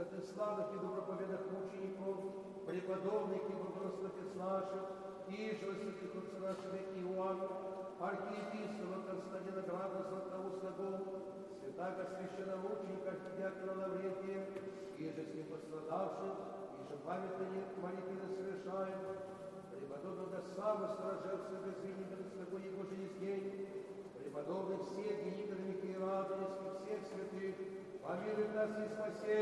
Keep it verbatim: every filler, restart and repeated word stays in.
святых славных и доброповедных мучеников, преподобных и богословец наших, и же святых отца нашего Иоанна, архиепископа Константина Града Златоустого, святаго священномученика архидиакона Лаврентия, и же с ним пострадавших, и же памятные молитвы совершаем, преподобного Савва Сторожевского, безвинника своего его жизней, преподобных всех и Никола Михаила, всех святых, помилуй нас и спаси.